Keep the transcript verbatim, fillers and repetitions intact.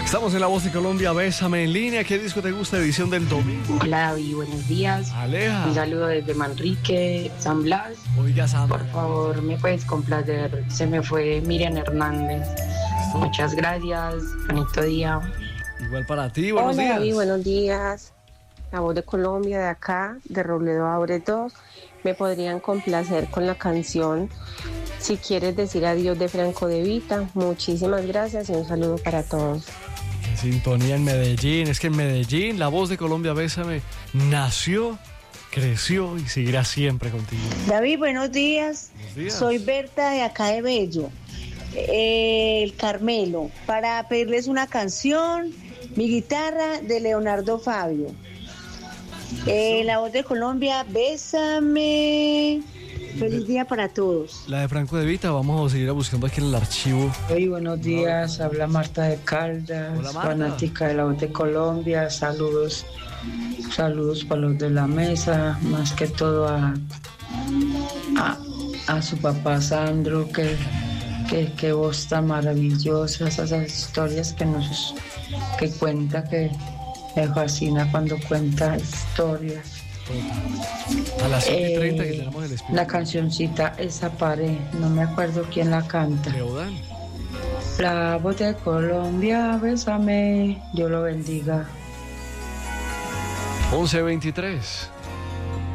Estamos en La Voz de Colombia, Bésame en línea. ¿Qué disco te gusta? Edición del domingo. Hola David, buenos días. Aleja. Un saludo desde Manrique, San Blas. Oiga, Sandra. Por favor, me puedes complacer. Se me fue Miriam Hernández. ¿Esto? Muchas gracias. Bonito día. Igual para ti, buenos Hola, días. David, buenos días. La Voz de Colombia de acá, de Robledo Abre dos. Me podrían complacer con la canción Si quieres decir adiós de Franco De Vita. Muchísimas gracias y un saludo para todos. En sintonía en Medellín. Es que en Medellín La Voz de Colombia, Bésame, nació, creció y seguirá siempre contigo. David, buenos días. Buenos días. Soy Berta de acá de Bello, eh, el Carmelo, para pedirles una canción, Mi guitarra de Leonardo Fabio. Eh, La Voz de Colombia, Bésame. Feliz día para todos. La de Franco De Vita, vamos a seguir buscando aquí en el archivo. Hoy buenos días, habla Marta de Caldas, Hola, Marta. fanática de La Voz de Colombia, saludos, saludos para los de la mesa, más que todo a, a, a su papá Sandro, que, que, que voz tan maravillosa, esas historias que nos que cuenta, que me fascina cuando cuenta historias. A las siete y Eh, treinta que tenemos el espíritu. la cancioncita Esa pared, no me acuerdo quién la canta. Leodán. La Voz de Colombia, bésame, Dios lo bendiga. once veintitrés.